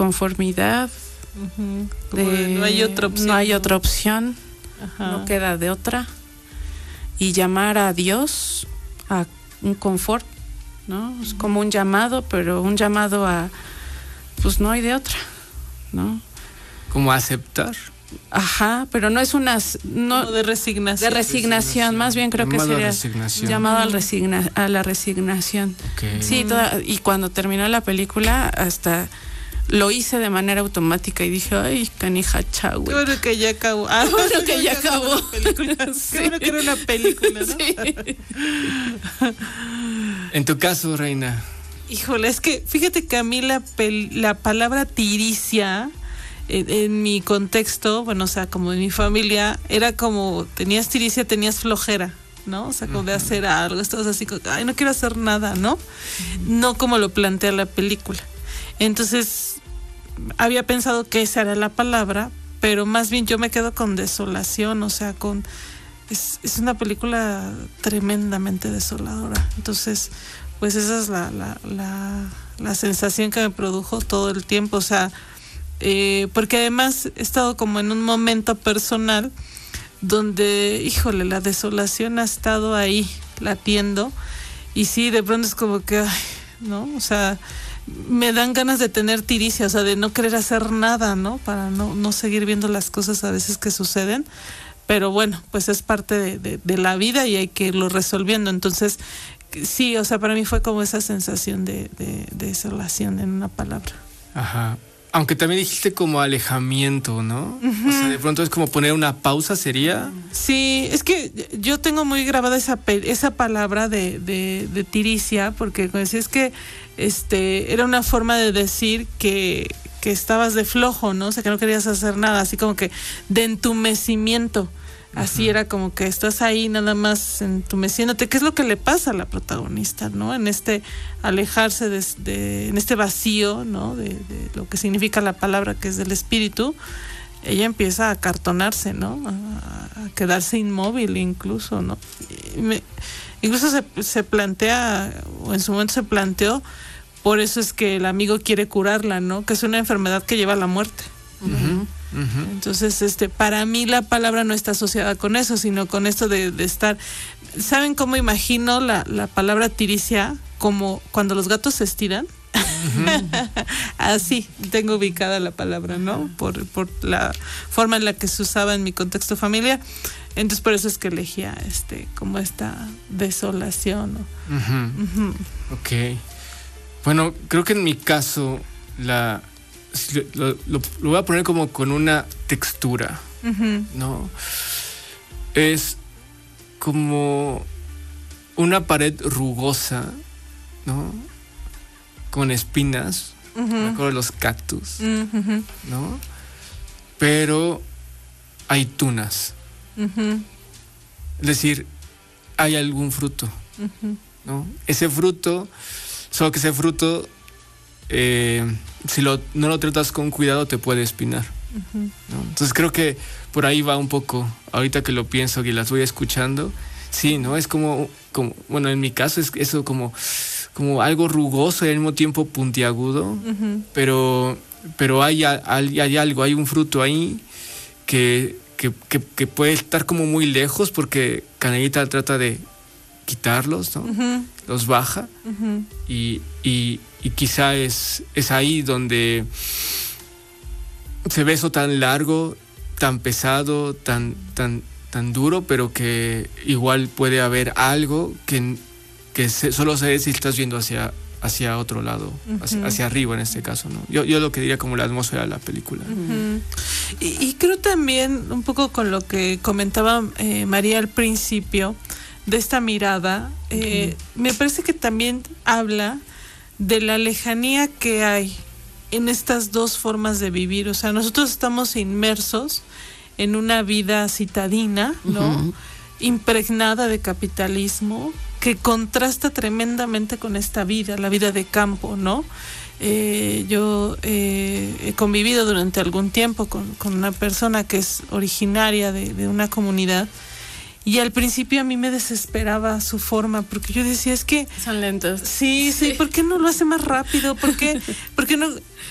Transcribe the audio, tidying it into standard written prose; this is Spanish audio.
inconformidad, no hay otra opción. No hay otra opción, no queda de otra. Y llamar a Dios a un confort, ¿no? Es como un llamado, pero un llamado a, pues no hay de otra, ¿no? Como aceptar. Ajá, pero no es una... No, de resignación. De resignación, más bien creo llamado que sería llamado a la resignación. Okay. Sí, y cuando terminó la película, hasta lo hice de manera automática y dije, ay, canija, chau. Qué bueno que ya acabó. Bueno que ya acabó. Sí. Qué bueno que era una película, ¿no? Sí. En tu caso, Reina. Híjole, es que fíjate que a mí la palabra tiricia... En mi contexto, bueno, o sea, como en mi familia, era como, tenías tiricia, tenías flojera, ¿no? O sea, como de hacer algo, estabas así como, ay, no quiero hacer nada, ¿no? No como lo plantea la película. Entonces, había pensado que esa era la palabra, pero más bien yo me quedo con desolación, o sea, es una película tremendamente desoladora. Entonces, pues esa es la sensación que me produjo todo el tiempo, o sea, porque además he estado como en un momento personal donde, híjole, la desolación ha estado ahí latiendo y sí, de pronto es como que, ay, ¿no? O sea, me dan ganas de tener tiricia, o sea, de no querer hacer nada, ¿no? Para no seguir viendo las cosas a veces que suceden, pero bueno, pues es parte de la vida y hay que irlo resolviendo. Entonces, sí, o sea, para mí fue como esa sensación de desolación en una palabra. Ajá. Aunque también dijiste como alejamiento, ¿no? Uh-huh. O sea, de pronto es como poner una pausa, ¿sería? Sí, es que yo tengo muy grabada esa palabra de tiricia, porque es que era una forma de decir que estabas de flojo, ¿no? O sea, que no querías hacer nada, así como que de entumecimiento. Así era como que estás ahí nada más entumeciéndote, ¿qué es lo que le pasa a la protagonista, no? En este alejarse en este vacío, ¿no? De lo que significa la palabra, que es del espíritu, ella empieza a acartonarse, ¿no? A quedarse inmóvil incluso, ¿no? Incluso se plantea, o en su momento se planteó, por eso es que el amigo quiere curarla, ¿no? Que es una enfermedad que lleva a la muerte. Uh-huh. Uh-huh. Entonces, para mí la palabra no está asociada con eso, sino con esto de estar. ¿Saben cómo imagino la palabra tiricia? Como cuando los gatos se estiran. Uh-huh. Así tengo ubicada la palabra, ¿no? Por la forma en la que se usaba en mi contexto familiar. Entonces, por eso es que elegía como esta desolación, ¿no? Uh-huh. Uh-huh. Ok. Bueno, creo que en mi caso lo voy a poner como con una textura, uh-huh. ¿no? Es como una pared rugosa, ¿no? Con espinas, uh-huh. Me acuerdo de los cactus, uh-huh. ¿no? Pero hay tunas, uh-huh. Es decir, hay algún fruto, uh-huh. ¿no? Ese fruto, solo que ese fruto si no lo tratas con cuidado te puede espinar, uh-huh. ¿no? Entonces creo que por ahí va un poco, ahorita que lo pienso y las voy escuchando, sí, ¿no? Es como bueno, en mi caso es eso como algo rugoso y al mismo tiempo puntiagudo, uh-huh. pero hay algo, hay un fruto ahí que puede estar como muy lejos porque Canellita trata de quitarlos, ¿no? Uh-huh. Los baja, uh-huh. y quizá es ahí donde se ve eso tan largo, tan pesado, tan duro, pero que igual puede haber algo que solo se ve si estás viendo hacia otro lado, uh-huh. hacia arriba en este caso, ¿no? Yo lo que diría como la atmósfera de la película. Uh-huh. Y creo también un poco con lo que comentaba María al principio, de esta mirada, uh-huh. Me parece que también habla de la lejanía que hay en estas dos formas de vivir. O sea, nosotros estamos inmersos en una vida citadina, ¿no? Uh-huh. Impregnada de capitalismo, que contrasta tremendamente con esta vida, la vida de campo, ¿no? Yo he convivido durante algún tiempo con una persona que es originaria de una comunidad. Y al principio a mí me desesperaba su forma, porque yo decía, es que... Son lentos. Sí, ¿por qué no lo hace más rápido? ¿Por qué no...?